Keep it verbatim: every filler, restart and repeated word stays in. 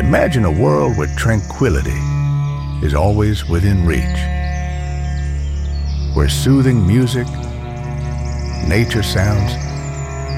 Imagine a world where tranquility is always within reach, where soothing music, nature sounds,